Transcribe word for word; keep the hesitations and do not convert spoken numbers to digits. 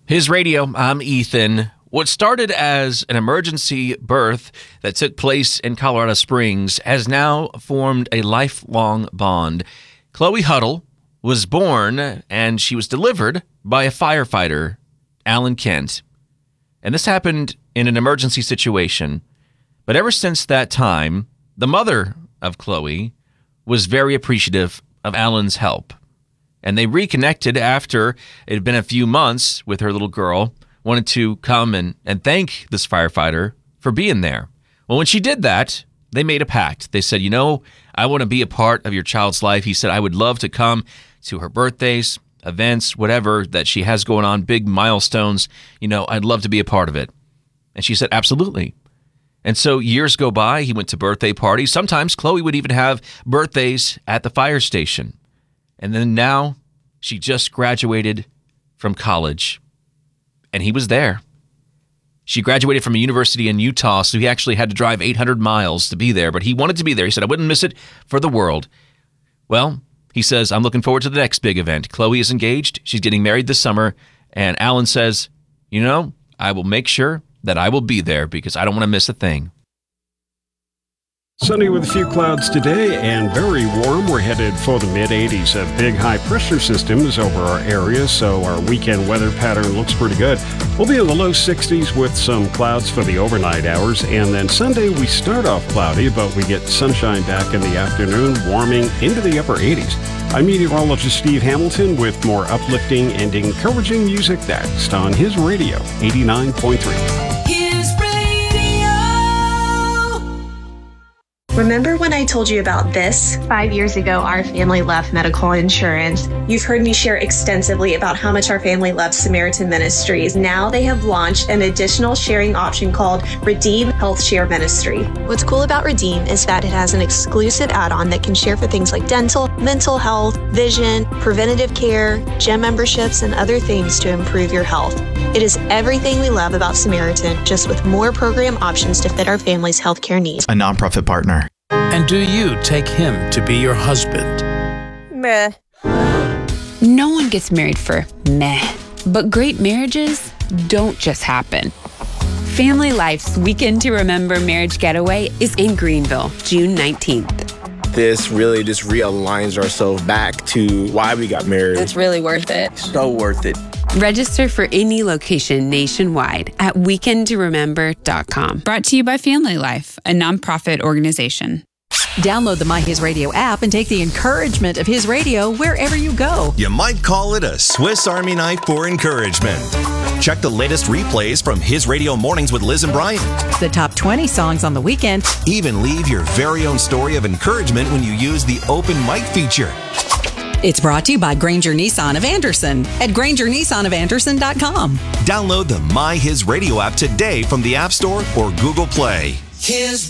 His Radio, I'm Ethan. What started as an emergency birth that took place in Colorado Springs has now formed a lifelong bond. Chloe Huddle was born and she was delivered by a firefighter, Alan Kent. And this happened in an emergency situation. But ever since that time, the mother of Chloe was very appreciative of Alan's help. And they reconnected after it had been a few months with her little girl, wanted to come and, and thank this firefighter for being there. Well, when she did that, they made a pact. They said, you know, I want to be a part of your child's life. He said, I would love to come to her birthdays, events, whatever that she has going on, big milestones. You know, I'd love to be a part of it. And she said, absolutely. And so years go by. He went to birthday parties. Sometimes Chloe would even have birthdays at the fire station. And then now she just graduated from college. And he was there. She graduated from a university in Utah, so he actually had to drive eight hundred miles to be there, but he wanted to be there. He said, I wouldn't miss it for the world. Well, he says, I'm looking forward to the next big event. Chloe is engaged. She's getting married this summer. And Alan says, you know, I will make sure that I will be there because I don't want to miss a thing. Sunny with a few clouds today and very warm. We're headed for the mid-eighties. A big high-pressure system is over our area, so our weekend weather pattern looks pretty good. We'll be in the low sixties with some clouds for the overnight hours, and then Sunday we start off cloudy, but we get sunshine back in the afternoon, warming into the upper eighties. I'm meteorologist Steve Hamilton with more uplifting and encouraging music next on His Radio eighty-nine point three. Remember when I told you about this? Five years ago, our family left medical insurance. You've heard me share extensively about how much our family loves Samaritan Ministries. Now they have launched an additional sharing option called Redeem Health Share Ministry. What's cool about Redeem is that it has an exclusive add-on that can share for things like dental, mental health, vision, preventative care, gym memberships, and other things to improve your health. It is everything we love about Samaritan, just with more program options to fit our family's healthcare needs. A nonprofit partner. And do you take him to be your husband? Meh. No one gets married for meh. But great marriages don't just happen. Family Life's Weekend to Remember Marriage Getaway is in Greenville, June nineteenth. This really just realigns ourselves back to why we got married. It's really worth it. So worth it. Register for any location nationwide at weekend to remember dot com. Brought to you by Family Life, a nonprofit organization. Download the My His Radio app and take the encouragement of His Radio wherever you go. You might call it a Swiss Army knife for encouragement. Check the latest replays from His Radio Mornings with Liz and Brian. The top twenty songs on the weekend. Even leave your very own story of encouragement when you use the open mic feature. It's brought to you by Granger Nissan of Anderson at granger nissan of anderson dot com. Download the My His Radio app today from the App Store or Google Play. His